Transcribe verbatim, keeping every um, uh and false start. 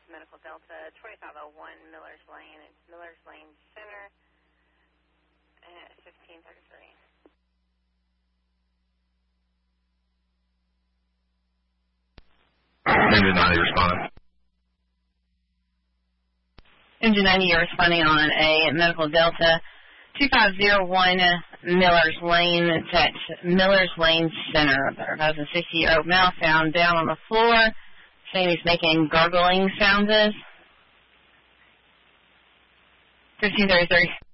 Medical Delta, twenty-five oh one Millers Lane. It's Millers Lane Center at fifteen thirty-three. Engine ninety responding. Engine ninety, you're responding on a Medical Delta, two five oh one Millers Lane. It's at Millers Lane Center. There was a sixty-year-old male found down on the floor, saying he's making gargling sounds. fifteen thirty-three.